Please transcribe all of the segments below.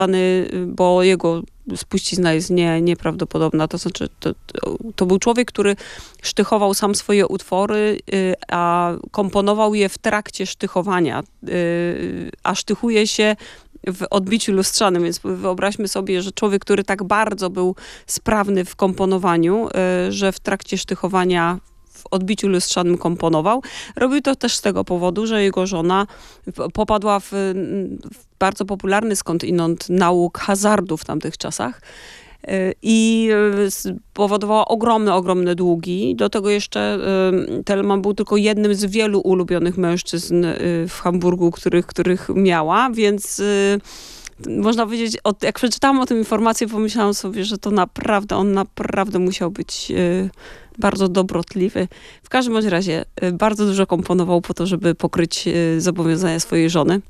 bo jego spuścizna jest nieprawdopodobna. To znaczy, to był człowiek, który sztychował sam swoje utwory, a komponował je w trakcie sztychowania, a sztychuje się w odbiciu lustrzanym, więc wyobraźmy sobie, że człowiek, który tak bardzo był sprawny w komponowaniu, że w trakcie sztychowania w odbiciu lustrzanym komponował. Robił to też z tego powodu, że jego żona popadła w bardzo popularny skądinąd nauk hazardu w tamtych czasach i spowodowała ogromne długi. Do tego jeszcze Telemann był tylko jednym z wielu ulubionych mężczyzn w Hamburgu, których miała, więc można powiedzieć, jak przeczytałam o tym informację, pomyślałam sobie, że on naprawdę musiał być bardzo dobrotliwy. W każdym bądź razie bardzo dużo komponował po to, żeby pokryć zobowiązania swojej żony.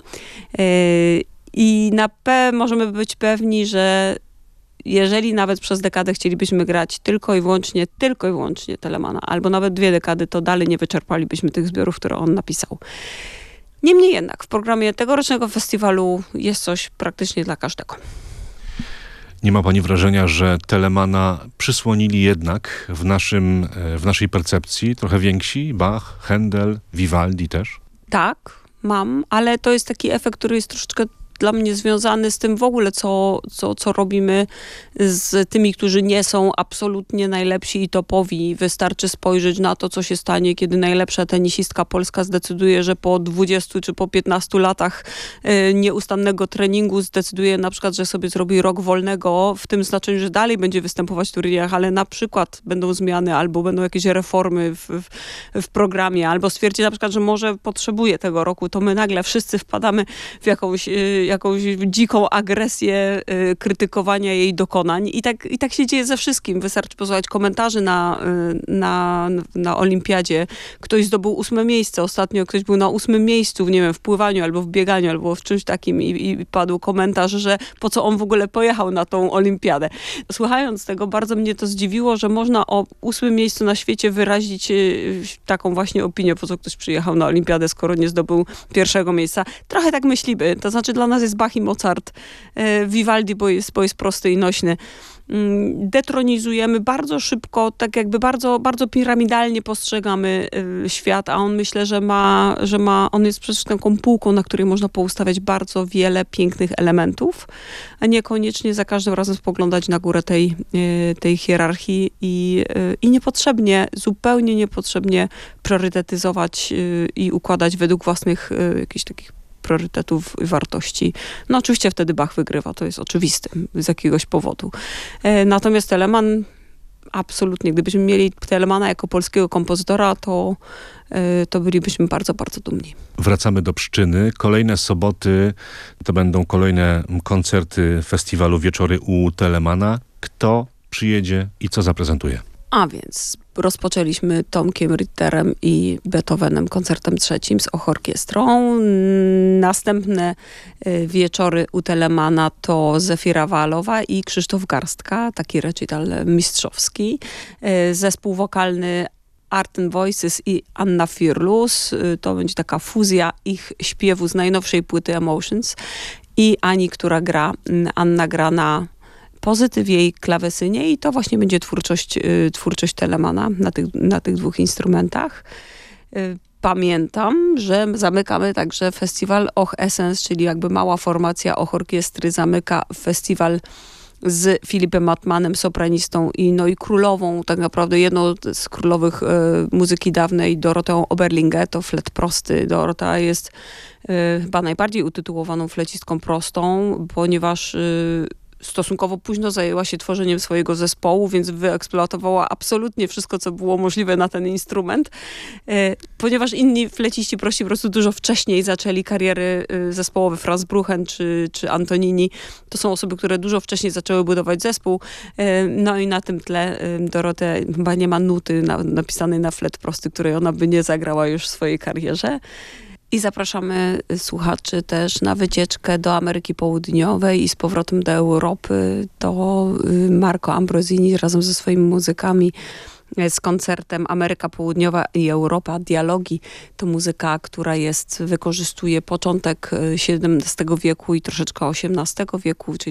I możemy być pewni, że jeżeli nawet przez dekadę chcielibyśmy grać tylko i wyłącznie Telemanna, albo nawet 2 dekady, to dalej nie wyczerpalibyśmy tych zbiorów, które on napisał. Niemniej jednak w programie tegorocznego festiwalu jest coś praktycznie dla każdego. Nie ma pani wrażenia, że Telemanna przysłonili jednak w naszej percepcji trochę więksi? Bach, Händel, Vivaldi też? Tak, mam, ale to jest taki efekt, który jest troszeczkę dla mnie związany z tym w ogóle, co robimy z tymi, którzy nie są absolutnie najlepsi i topowi. Wystarczy spojrzeć na to, co się stanie, kiedy najlepsza tenisistka polska zdecyduje, że po 20 czy po 15 latach nieustannego treningu zdecyduje na przykład, że sobie zrobi rok wolnego, w tym znaczeniu, że dalej będzie występować w turniejach, ale na przykład będą zmiany albo będą jakieś reformy w programie, albo stwierdzi na przykład, że może potrzebuje tego roku, to my nagle wszyscy wpadamy w jakąś dziką agresję krytykowania jej dokonań. I tak się dzieje ze wszystkim. Wystarczy posłuchać komentarzy na olimpiadzie. Ktoś zdobył 8 miejsce. Ostatnio ktoś był na 8 miejscu, nie wiem, w pływaniu, albo w bieganiu, albo w czymś takim i padł komentarz, że po co on w ogóle pojechał na tą olimpiadę. Słuchając tego, bardzo mnie to zdziwiło, że można o 8 miejscu na świecie wyrazić taką właśnie opinię, po co ktoś przyjechał na olimpiadę, skoro nie zdobył 1. miejsca. Trochę tak myślimy. To znaczy dla nas jest Bach i Mozart, Vivaldi, bo jest prosty i nośny. Detronizujemy bardzo szybko, tak jakby bardzo piramidalnie postrzegamy świat, a on myślę, że on jest przecież taką półką, na której można poustawiać bardzo wiele pięknych elementów, a niekoniecznie za każdym razem spoglądać na górę tej hierarchii i zupełnie niepotrzebnie priorytetyzować i układać według własnych jakichś takich priorytetów i wartości. No oczywiście wtedy Bach wygrywa, to jest oczywiste z jakiegoś powodu. Natomiast Telemann absolutnie, gdybyśmy mieli Telemanna jako polskiego kompozytora, to bylibyśmy bardzo, bardzo dumni. Wracamy do Pszczyny. Kolejne soboty to będą kolejne koncerty festiwalu Wieczory u Telemanna. Kto przyjedzie i co zaprezentuje? A więc rozpoczęliśmy Tomkiem Ritterem i Beethovenem koncertem 3 z orkiestrą. Następne wieczory u Telemanna to Zefira Walowa i Krzysztof Garstka, taki recital mistrzowski. Zespół wokalny Art and Voices i Anna Fürlus. To będzie taka fuzja ich śpiewu z najnowszej płyty Emotions. I Anna gra na pozytywie i klawesynie i to właśnie będzie twórczość Telemanna na tych 2 instrumentach. Pamiętam, że zamykamy także festiwal Och Essence, czyli jakby mała formacja Och Orkiestry zamyka festiwal z Filipem Matmanem, sopranistą i królową, tak naprawdę jedną z królowych muzyki dawnej, Dorotą Oberlinger, to flet prosty. Dorota jest chyba najbardziej utytułowaną flecistką prostą, ponieważ stosunkowo późno zajęła się tworzeniem swojego zespołu, więc wyeksploatowała absolutnie wszystko, co było możliwe na ten instrument. Ponieważ inni fleciści prości po prostu dużo wcześniej zaczęli kariery zespołowe, Franz Bruchen czy Antonini. To są osoby, które dużo wcześniej zaczęły budować zespół. No i na tym tle Dorotę chyba nie ma nuty napisanej na flet prosty, której ona by nie zagrała już w swojej karierze. I zapraszamy słuchaczy też na wycieczkę do Ameryki Południowej i z powrotem do Europy. To Marco Ambrosini razem ze swoimi muzykami z koncertem Ameryka Południowa i Europa, Dialogi. To muzyka, która wykorzystuje początek XVII wieku i troszeczkę XVIII wieku, czyli